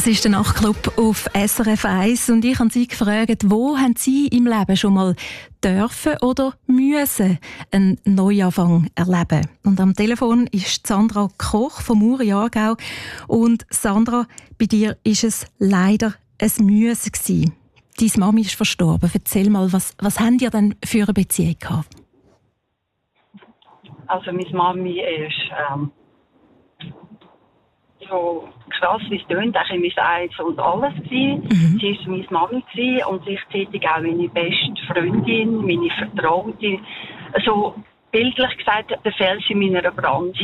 Das ist der Nachtclub auf SRF 1 und ich habe Sie gefragt, wo haben Sie im Leben schon mal dürfen oder müssen einen Neuanfang erleben? Und am Telefon ist Sandra Koch vom Muri Aargau. Und Sandra, bei dir ist es leider ein Müssen gewesen. Deine Mami ist verstorben. Erzähl mal, was habt ihr denn für eine Beziehung gehabt? Also meine Mami ist so krass, wie es tönt, auch mein Eins und alles gewesen. Sie war meine Mami gewesen und gleichzeitig auch meine beste Freundin, meine Vertraute. Also bildlich gesagt, der Fels in meiner Brandung.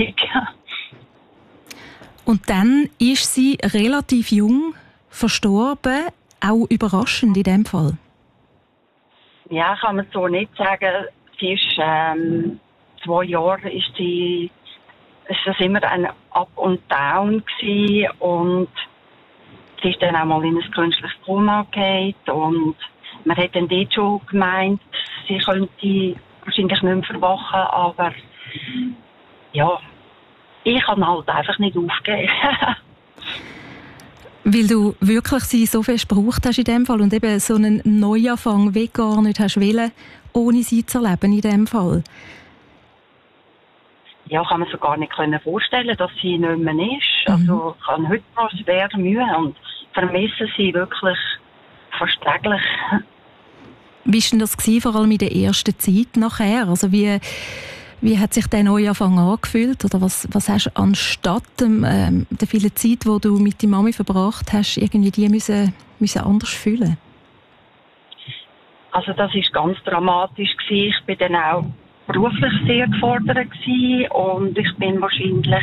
Und dann ist sie relativ jung verstorben, auch überraschend in dem Fall. Ja, kann man so nicht sagen. Sie ist 2 Jahre ist sie, es war immer ein Up und Down gewesen und sie ist dann auch mal in ein künstliches Koma gefallen und man hat dann dort schon gemeint, sie könnte wahrscheinlich nicht mehr verwachen, aber ja, ich kann halt einfach nicht aufgeben. Weil du wirklich sie so fest gebraucht hast in dem Fall und eben so einen Neuanfang wie gar nicht hast wollen, ohne sie zu erleben in dem Fall. Ja, kann man sich gar nicht vorstellen, dass sie nicht mehr ist. Also ich habe heute noch schwer Mühe und vermisse sie wirklich fast täglich. Wie war denn das vor allem in der ersten Zeit nachher? Also wie hat sich der Neuanfang angefühlt? Oder was hast du anstatt der vielen Zeit, die du mit deiner Mami verbracht hast, irgendwie die müssen anders fühlen? Also das war ganz dramatisch gewesen. Ich bin dann auch beruflich sehr gefordert gewesen und ich bin wahrscheinlich